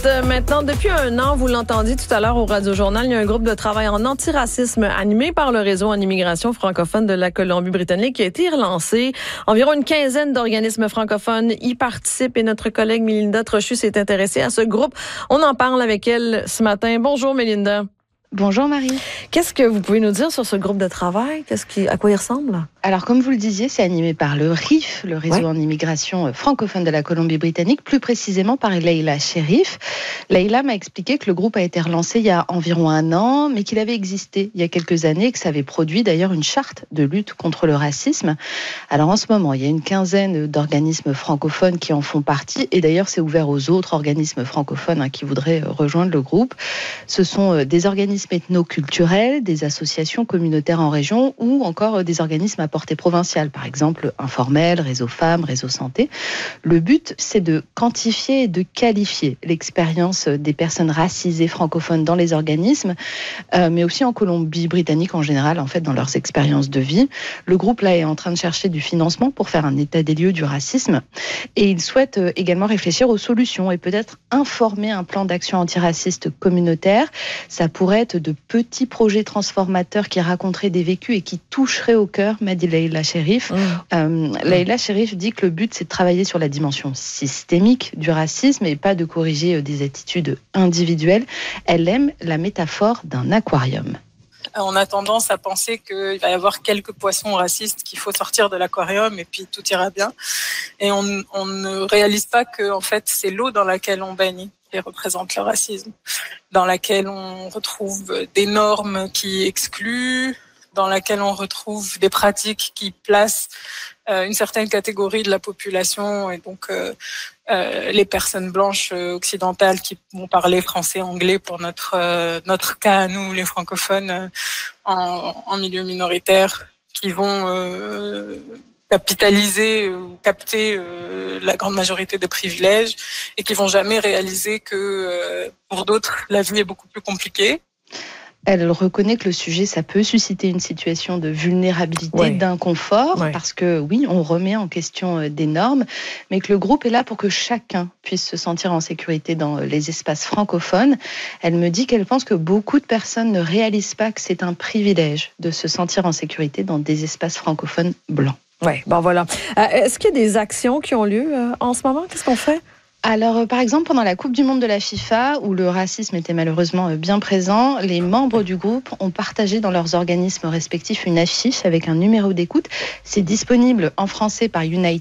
Maintenant, depuis un an, vous l'entendiez tout à l'heure au Radio Journal, il y a un groupe de travail en antiracisme animé par le réseau en immigration francophone de la Colombie-Britannique qui a été relancé. Environ une quinzaine d'organismes francophones y participent et notre collègue Mélinda Trochu s'est intéressée à ce groupe. On en parle avec elle ce matin. Bonjour Mélinda. Bonjour Marie. Qu'est-ce que vous pouvez nous dire sur ce groupe de travail? À quoi il ressemble? Alors comme vous le disiez, c'est animé par le RIF, le réseau en immigration francophone de la Colombie-Britannique, plus précisément par Leila Cherif. Leila m'a expliqué que le groupe a été relancé il y a environ un an, mais qu'il avait existé il y a quelques années et que ça avait produit d'ailleurs une charte de lutte contre le racisme. Alors en ce moment, il y a une quinzaine d'organismes francophones qui en font partie et d'ailleurs c'est ouvert aux autres organismes francophones qui voudraient rejoindre le groupe. Ce sont des organismes ethno-culturels, des associations communautaires en région ou encore des organismes à portée provinciale, par exemple informel, réseau femmes, réseau santé. Le but, c'est de quantifier et de qualifier l'expérience des personnes racisées francophones dans les organismes, mais aussi en Colombie-Britannique en général, en fait, dans leurs expériences de vie. Le groupe, là, est en train de chercher du financement pour faire un état des lieux du racisme et il souhaite également réfléchir aux solutions et peut-être informer un plan d'action antiraciste communautaire. Ça pourrait être de petits projets transformateurs qui raconteraient des vécus et qui toucheraient au cœur, m'a dit Leila Cherif. Leila Cherif dit que le but, c'est de travailler sur la dimension systémique du racisme et pas de corriger des attitudes individuelles. Elle aime la métaphore d'un aquarium. On a tendance à penser qu'il va y avoir quelques poissons racistes qu'il faut sortir de l'aquarium et puis tout ira bien. Et on ne réalise pas que en fait, c'est l'eau dans laquelle on baigne qui représente le racisme, dans laquelle on retrouve des normes qui excluent, dans laquelle on retrouve des pratiques qui placent une certaine catégorie de la population et donc les personnes blanches occidentales qui vont parler français, anglais pour notre cas à nous, les francophones en milieu minoritaire, qui vont capitaliser ou capter la grande majorité des privilèges et qui vont jamais réaliser que pour d'autres, la vie est beaucoup plus compliquée. Elle reconnaît que le sujet, ça peut susciter une situation de vulnérabilité, d'inconfort, parce que oui, on remet en question des normes, mais que le groupe est là pour que chacun puisse se sentir en sécurité dans les espaces francophones. Elle me dit qu'elle pense que beaucoup de personnes ne réalisent pas que c'est un privilège de se sentir en sécurité dans des espaces francophones blancs. Oui, bon voilà. Est-ce qu'il y a des actions qui ont lieu en ce moment? Qu'est-ce qu'on fait? Alors, par exemple, pendant la Coupe du Monde de la FIFA, où le racisme était malheureusement bien présent, les membres du groupe ont partagé dans leurs organismes respectifs une affiche avec un numéro d'écoute. C'est disponible en français par United